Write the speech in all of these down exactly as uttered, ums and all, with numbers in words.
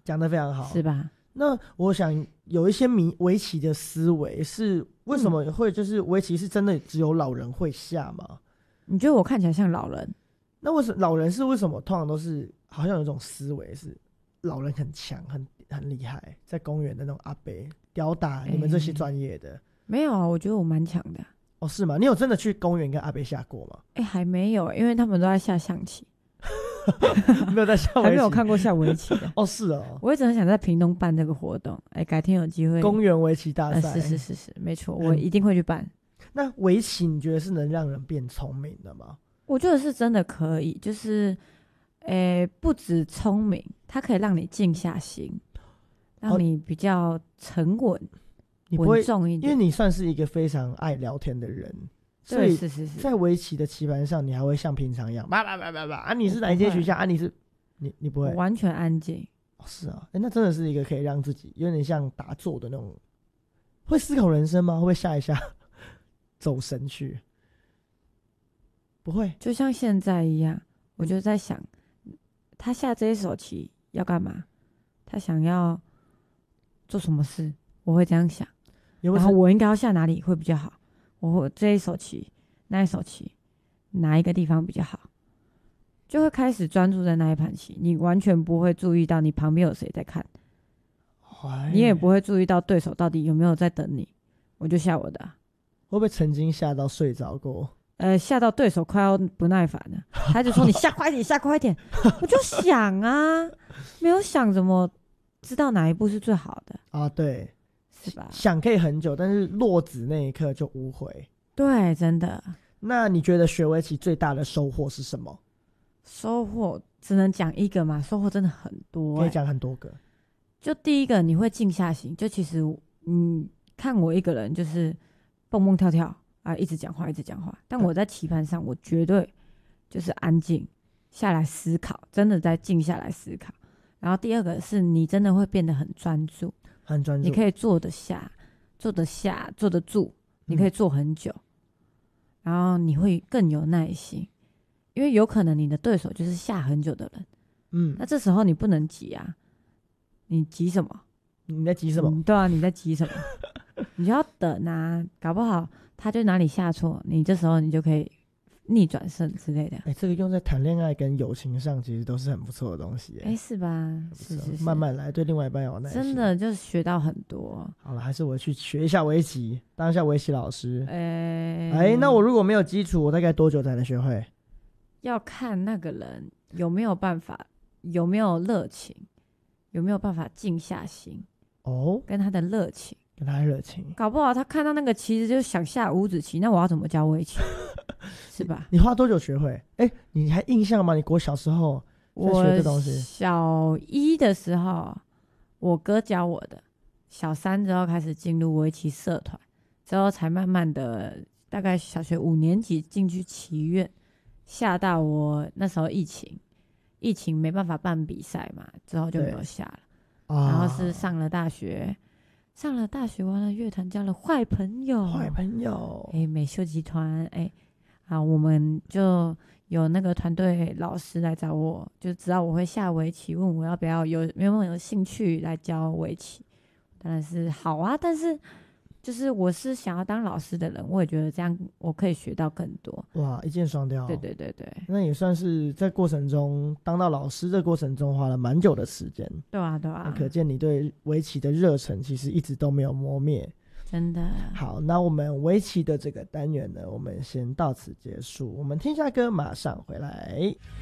讲得非常好， 是吧？ 那我想有一些迷围棋的思维是为什么会就是围棋是真的只有老人会下吗？ 你觉得我看起来像老人？ 那为什么老人是为什么通常都是好像有一种思维是老人很强很很厉害，在公园的那种阿伯吊打你们这些专业的、欸？ 没有啊，我觉得我蛮强的。 哦，是吗？你有真的去公园跟阿伯下过吗？ 哎、欸，还没有，因为他们都在下象棋。 没有在下围棋， 还没有看过下围棋的。 哦，是哦， 我一直很想在屏东办这个活动，哎、欸，改天有机会。 公园围棋大赛、 呃，是是是是，没错，我一定会去办。嗯、 那围棋你觉得是能让人变聪明的吗？ 我觉得是真的可以，就是，诶、欸，不止聪明，它可以让你静下心，让你比较沉稳、稳重一点。 因为你算是一个非常爱聊天的人。所以在围棋的棋盘上，你还会像平常一样，叭叭叭叭叭啊！你是哪一间学校啊？你是你你不会， 我完全安静。 哦，是啊，欸，那真的是一个可以让自己有点像打坐的那种。会思考人生吗？会不会下一下走神去？不会， 就像现在一样，我就在想，他下这一手棋要干嘛？他想要做什么事？我会这样想， 有没有， 然后我应该要下哪里会比较好？我这一手棋，那一手棋，哪一个地方比较好，就会开始专注在那一盘棋。你完全不会注意到你旁边有谁在看，你也不会注意到对手到底有没有在等你。我就下我的、啊。 会不会曾经吓到睡着过？ 呃，吓到对手快要不耐烦了，他就说：“你下快点，下快点。”我就想啊，没有想怎么知道哪一步是最好的啊？对。 是吧？ 想可以很久，但是落子那一刻就无悔。 对，真的。 那你觉得学围棋最大的收获是什么？ 收获只能讲一个嘛，收获真的很多、欸， 可以讲很多个。 就第一个，你会静下心。就其实，嗯，看我一个人就是蹦蹦跳跳啊，一直讲话，一直讲话。但我在棋盘上，我绝对就是安静下来思考，真的在静下来思考。然后第二个是你真的会变得很专注。 很专注， 你可以坐得下，坐得下，坐得住，你可以坐很久、嗯，然后你会更有耐心，因为有可能你的对手就是下很久的人，嗯，那这时候你不能急啊，你急什么？ 你在急什么？ 嗯、对啊，你在急什么？你就要等啊，搞不好他就哪里下错，你这时候你就可以逆转胜之类的。 哎、欸，这个用在谈恋爱跟友情上，其实都是很不错的东西。 哎、欸，是吧？是是是， 慢慢来，对另外一半有耐心。 真的就是学到很多。 好了，还是我去学一下围棋，当一下围棋老师。哎、 欸， 哎、欸，那我如果没有基础，我大概多久才能学会？ 要看那个人有没有办法，有没有热情，有没有办法静下心。哦，跟他的热情。 跟他热情， 搞不好他看到那个棋子就想下五子棋，那我要怎么教围棋？是吧？ 你花多久学会？哎、欸，你还印象吗？你国小时候在学这东西？ 我小一的时候，我哥教我的。小三之后开始进入围棋社团，之后才慢慢的，大概小学五年级进去棋院，下到我那时候疫情，疫情没办法办比赛嘛，之后就没有下了。啊、然后是上了大学。上了大学完了，乐团交了坏朋友， 坏朋友， 哎、欸，美秀集团，哎、欸，啊，我们就有那个团队老师来找我，就知道我会下围棋，问我要不要有没有有兴趣来教围棋，当然是好啊，但是就是我是想要当老师的人，我也觉得这样我可以学到更多。 哇，一箭双雕。 对对对对， 那也算是在过程中当到老师的过程中花了蛮久的时间。 对啊对啊， 可见你对围棋的热忱其实一直都没有磨灭。 真的。 好，那我们围棋的这个单元呢，我们先到此结束，我们听下歌马上回来。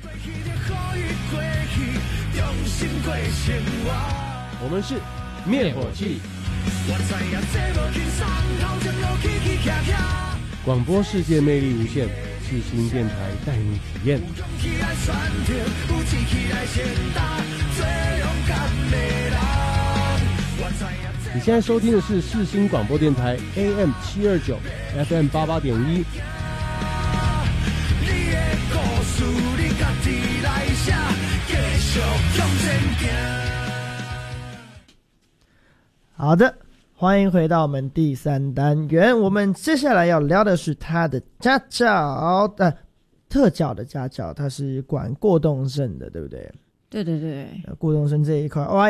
我们是灭火器，广播世界魅力无限，世新电台带你体验。你现在收听的是世新广播电台 A M 七二九 F M 八八点一。 好的，欢迎回到我们第三单元。我们接下来要聊的是他的家教，呃，特教的家教，他是管过动症的，对不对？ 对对对， 过动症这一块，哇，